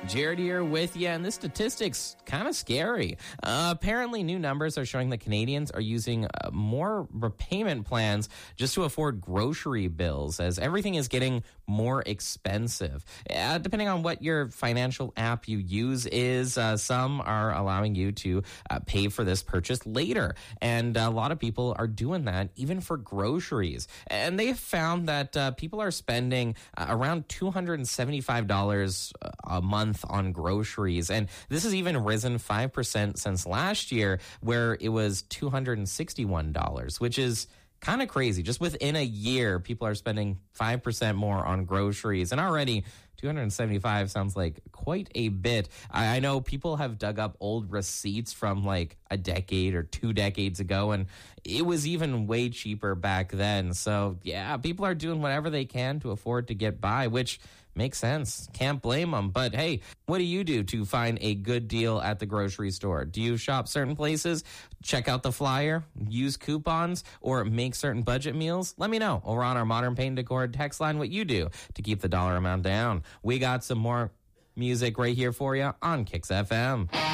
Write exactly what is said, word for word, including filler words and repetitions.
Jared here with you, and this statistic's kind of scary. Uh, apparently, new numbers are showing that Canadians are using uh, more repayment plans just to afford grocery bills, as everything is getting more expensive. Uh, depending on what your financial app you use is, uh, some are allowing you to uh, pay for this purchase later, and a lot of people are doing that even for groceries. And they found that uh, people are spending uh, around two hundred seventy-five dollars a month on groceries, and this has even risen five percent since last year, where it was two hundred sixty-one dollars, which is kind of crazy. Just within a year, people are spending five percent more on groceries, and already two hundred seventy-five sounds like quite a bit. I, I know people have dug up old receipts from like a decade or two decades ago, and it was even way cheaper back then. So yeah, people are doing whatever they can to afford to get by, which makes sense. Can't blame them. But hey, what do you do to find a good deal at the grocery store? Do you shop certain places, check out the flyer, use coupons, or make certain budget meals? Let me know over on our Modern Paint Decor text line what you do to keep the dollar amount down. We got some more music right here for you on Kicks F M.